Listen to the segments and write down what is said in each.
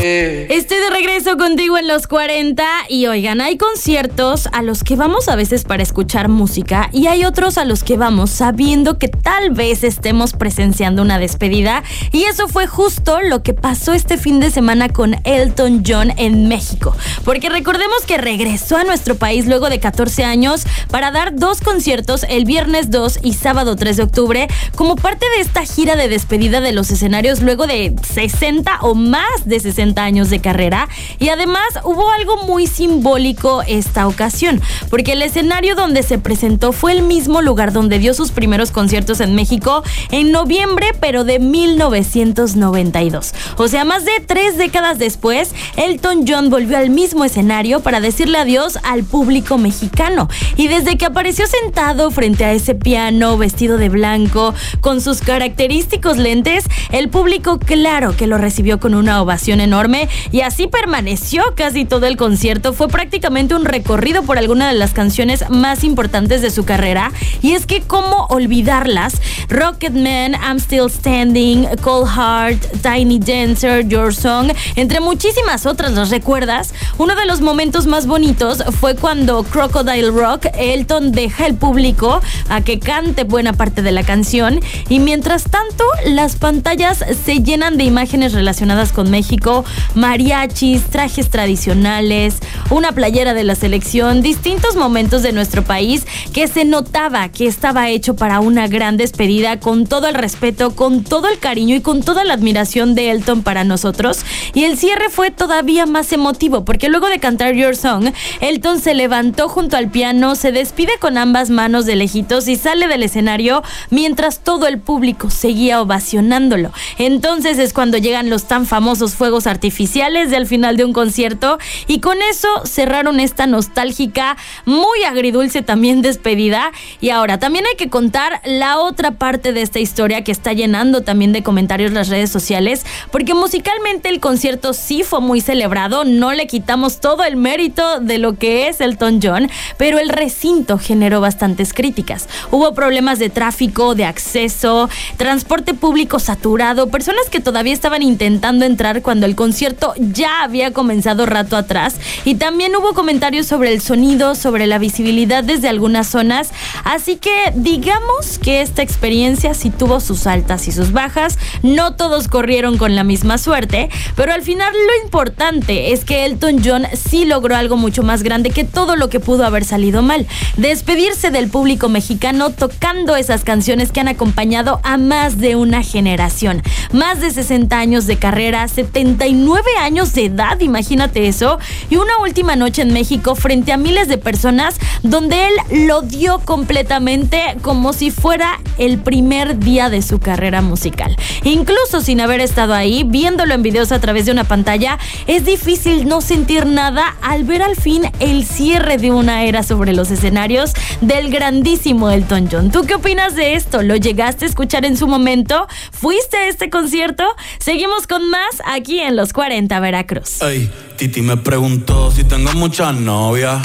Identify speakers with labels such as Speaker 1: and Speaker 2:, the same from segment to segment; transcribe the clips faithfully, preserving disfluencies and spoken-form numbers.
Speaker 1: Estoy de regreso contigo en los cuarenta y oigan, hay conciertos a los que vamos a veces para escuchar música y hay otros a los que vamos sabiendo que tal vez estemos presenciando una despedida, y eso fue justo lo que pasó este fin de semana con Elton John en México, porque recordemos que regresó a nuestro país luego de catorce años para dar dos conciertos el viernes dos y sábado tres de octubre como parte de esta gira de despedida de los escenarios luego de sesenta o más de sesenta años de carrera. Y además hubo algo muy simbólico esta ocasión, porque el escenario donde se presentó fue el mismo lugar donde dio sus primeros conciertos en México en noviembre, pero de mil novecientos noventa y dos. O sea, más de tres décadas después, Elton John volvió al mismo escenario para decirle adiós al público mexicano. Y desde que apareció sentado frente a ese piano, vestido de blanco, con sus característicos lentes, el público claro que lo recibió con una ovación enorme, y así permaneció casi todo el concierto. Fue prácticamente un recorrido por alguna de las canciones más importantes de su carrera, y es que cómo olvidarlas: Rocketman, I'm Still Standing, Cold Heart, Tiny Dancer, Your Song, entre muchísimas otras. ¿Las recuerdas? Uno de los momentos más bonitos fue cuando Crocodile Rock, Elton deja el público a que cante buena parte de la canción, y mientras tanto las pantallas se llenan de imágenes relacionadas con México: mariachis, trajes tradicionales, una playera de la selección, distintos momentos de nuestro país que se notaba que estaba hecho para una gran despedida, con todo el respeto, con todo el cariño y con toda la admiración de Elton para nosotros. Y el cierre fue todavía más emotivo, porque luego de cantar Your Song, Elton se levantó junto al piano, se despide con ambas manos de lejitos y sale del escenario mientras todo el público seguía ovacionándolo. Entonces es cuando llegan los tan famosos fuegos artificiales del final de un concierto, y con eso cerraron esta nostálgica, muy agridulce también despedida. Y ahora también hay que contar la otra parte de esta historia que está llenando también de comentarios las redes sociales, porque musicalmente el concierto sí fue muy celebrado, no le quitamos todo el mérito de lo que es Elton John, pero el recinto generó bastantes críticas. Hubo problemas de tráfico, de acceso, transporte público saturado, personas que todavía estaban intentando entrar cuando el concierto ya había comenzado rato atrás, y también hubo comentarios sobre el sonido, sobre la visibilidad desde algunas zonas. Así que digamos que esta experiencia sí tuvo sus altas y sus bajas, no todos corrieron con la misma suerte, pero al final lo importante es que Elton John sí logró algo mucho más grande que todo lo que pudo haber salido mal: despedirse del público mexicano tocando esas canciones que han acompañado a más de una generación. Más de sesenta años de carrera, setenta y nueve años de edad, imagínate eso, y una última noche en México frente a miles de personas donde él lo dio completamente, como si fuera el primer día de su carrera musical. Incluso sin haber estado ahí, viéndolo en videos a través de una pantalla, es difícil no sentir nada al ver al fin el cierre de una era sobre los escenarios del grandísimo Elton John. ¿Tú qué opinas de esto? ¿Lo llegaste a escuchar en su momento? ¿Fuiste a este concierto? Seguimos con más aquí en Los cuarenta Veracruz.
Speaker 2: Ey, Titi me preguntó si tengo muchas novias.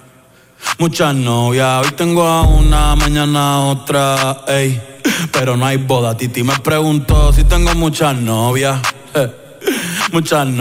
Speaker 2: Muchas novias, hoy tengo a una, mañana a otra, ey, pero no hay boda. Titi me preguntó si tengo muchas novias, eh, muchas novias.